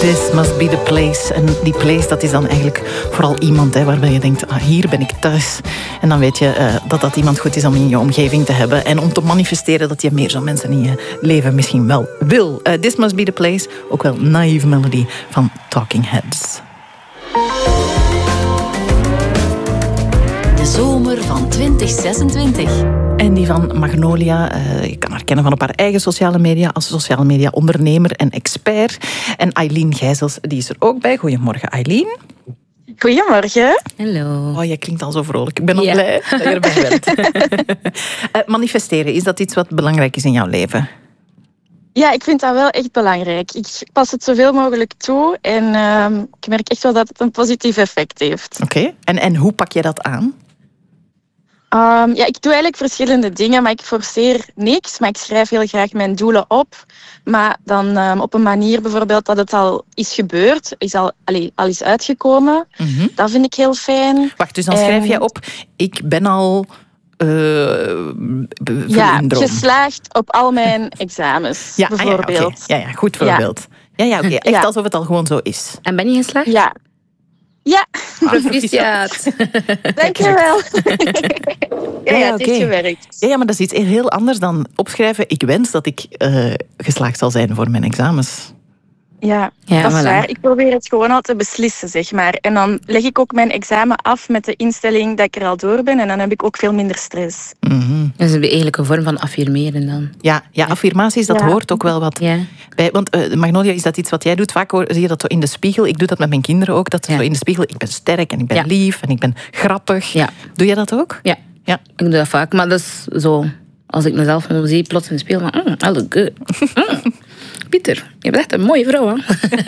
This must be the place. En die place, dat is dan eigenlijk vooral iemand waarbij je denkt, hier ben ik thuis. En dan weet je dat iemand goed is om in je omgeving te hebben. En om te manifesteren dat je meer zo'n mensen in je leven misschien wel wil. This must be the place. Ook wel Naive Melody van Talking Heads. De zomer van 2026. En die van Magnolia, je kan haar kennen van op haar eigen sociale media als sociale media ondernemer en expert. En Eileen Gijsels, die is er ook bij. Goedemorgen, Eileen. Goedemorgen. Hallo. Oh, jij klinkt al zo vrolijk. Ik ben al blij dat je erbij bent. Manifesteren, is dat iets wat belangrijk is in jouw leven? Ja, ik vind dat wel echt belangrijk. Ik pas het zoveel mogelijk toe en ik merk echt wel dat het een positief effect heeft. Oké. En hoe pak je dat aan? Ja, ik doe eigenlijk verschillende dingen, maar ik forceer niks. Maar ik schrijf heel graag mijn doelen op. Maar dan op een manier bijvoorbeeld dat het al is gebeurd, al is uitgekomen. Mm-hmm. Dat vind ik heel fijn. Wacht, dus dan schrijf jij op, ik ben al... geslaagd op al mijn examens, bijvoorbeeld. Ja, goed voorbeeld. Ja, oké. Echt alsof het al gewoon zo is. En ben je geslaagd? Ja. Ja. Proficiat. Dankjewel. Het is gewerkt. Ja, maar dat is iets heel anders dan opschrijven. Ik wens dat ik geslaagd zal zijn voor mijn examens. Ja, dat is waar. Ik probeer het gewoon al te beslissen, zeg maar. En dan leg ik ook mijn examen af met de instelling dat ik er al door ben. En dan heb ik ook veel minder stress. Mm-hmm. Dat is eigenlijk een vorm van affirmeren dan. Ja, affirmaties, dat hoort ook wel wat bij. Want Magnolia, is dat iets wat jij doet? Vaak zie je dat zo in de spiegel. Ik doe dat met mijn kinderen ook. Dat zo in de spiegel, ik ben sterk en ik ben lief en ik ben grappig. Ja. Doe jij dat ook? Ja, ik doe dat vaak. Maar dat is zo... Als ik mezelf zie, plots in de spiegel, I look good. Pieter, je bent echt een mooie vrouw, hè?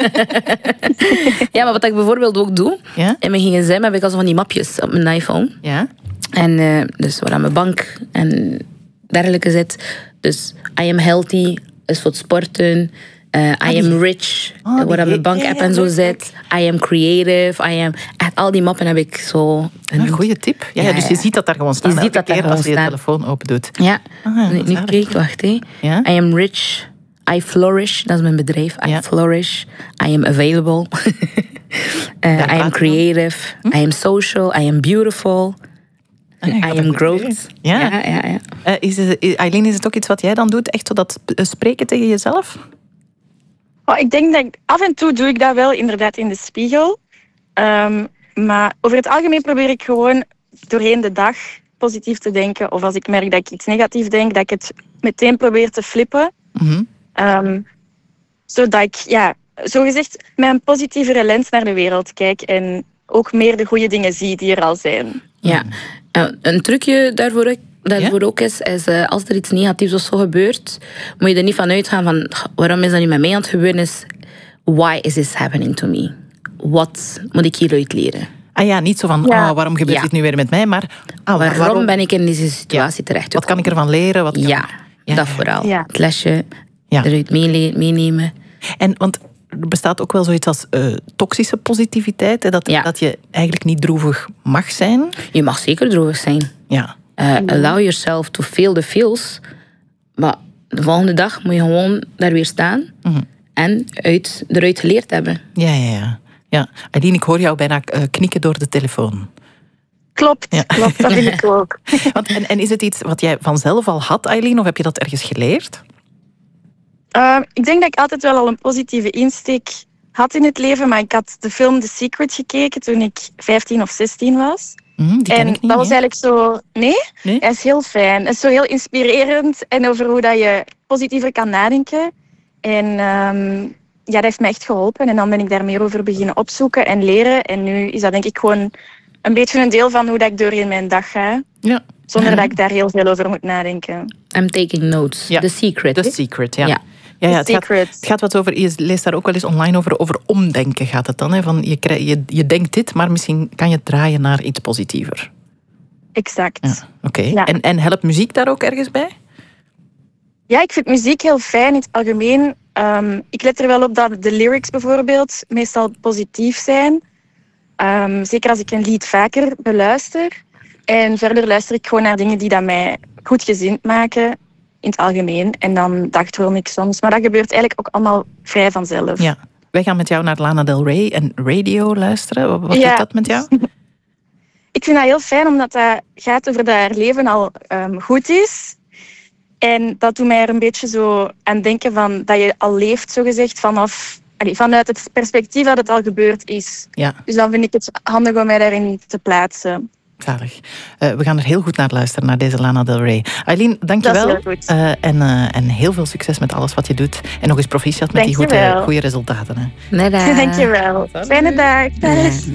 Ja, maar wat ik bijvoorbeeld ook doe, in mijn gsm heb ik al zo van die mapjes op mijn iPhone. Ja. En dus waar aan mijn bank en dergelijke zit. Dus I am healthy is voor het sporten. I am rich, waar aan mijn bank-app en zo zit. I am creative. Echt al die mappen heb ik zo... Een goede tip. Ja, dus je ziet dat daar gewoon staan. Je ziet dat daar als je je telefoon open doet. Ja. Nu kijk, wacht. I am rich. I flourish. Dat is mijn bedrijf. I flourish. I am available. I am creative. I am social. I am beautiful. I am growth. Ja. Eileen, is het ook iets wat jij dan doet? Echt zo dat spreken tegen jezelf? Ik denk dat af en toe doe ik dat wel inderdaad in de spiegel. Maar over het algemeen probeer ik gewoon doorheen de dag positief te denken. Of als ik merk dat ik iets negatief denk, dat ik het meteen probeer te flippen. Mm-hmm. Zodat ik, zogezegd, met een positievere lens naar de wereld kijk. En ook meer de goede dingen zie die er al zijn. Ja, een trucje daarvoor ook is als er iets negatiefs of zo gebeurt, moet je er niet van uitgaan van waarom is dat nu met mij aan het gebeuren is. Why is this happening to me? Wat moet ik hieruit leren? Niet zo van waarom gebeurt dit nu weer met mij, maar waarom ben ik in deze situatie terecht? Wat kan ik ervan leren? Dat vooral. Ja. Het lesje eruit meenemen. En want er bestaat ook wel zoiets als toxische positiviteit, dat je eigenlijk niet droevig mag zijn. Je mag zeker droevig zijn. Ja. Allow yourself to feel the feels. Maar de volgende dag moet je gewoon daar weer staan en eruit geleerd hebben. Ja. Eileen, ik hoor jou bijna knikken door de telefoon. Klopt, dat vind ik ook. En is het iets wat jij vanzelf al had, Eileen, of heb je dat ergens geleerd? Ik denk dat ik altijd wel al een positieve insteek had in het leven, maar ik had de film The Secret gekeken toen ik 15 of 16 was. Dat was eigenlijk zo... Nee? Hij is heel fijn. Het is zo heel inspirerend en over hoe dat je positiever kan nadenken. En dat heeft mij echt geholpen. En dan ben ik daar meer over beginnen opzoeken en leren. En nu is dat denk ik gewoon een beetje een deel van hoe dat ik door in mijn dag ga. Ja. Zonder dat ik daar heel veel over moet nadenken. I'm taking notes. The Secret. The Secret, ja. Het gaat wat over, je leest daar ook wel eens online over omdenken gaat het dan. Hè? Van je denkt dit, maar misschien kan je het draaien naar iets positiever. Exact. Ja, oké. Ja. En helpt muziek daar ook ergens bij? Ja, ik vind muziek heel fijn in het algemeen. Ik let er wel op dat de lyrics bijvoorbeeld meestal positief zijn. Zeker als ik een lied vaker beluister. En verder luister ik gewoon naar dingen die dat mij goedgezind maken. In het algemeen. En dan dagdroom ik soms. Maar dat gebeurt eigenlijk ook allemaal vrij vanzelf. Ja. Wij gaan met jou naar Lana Del Rey en Radio luisteren. Wat doet dat met jou? Ik vind dat heel fijn, omdat dat gaat over dat haar leven al goed is. En dat doet mij er een beetje zo aan denken van dat je al leeft, zogezegd, vanuit het perspectief dat het al gebeurd is. Ja. Dus dan vind ik het handig om mij daarin te plaatsen. Zalig. We gaan er heel goed naar luisteren, naar deze Lana Del Rey. Aileen, dank je wel. Dat is heel goed. En heel veel succes met alles wat je doet. En nog eens proficiat met die goede resultaten. Hè. Dank je wel. Fijne dag.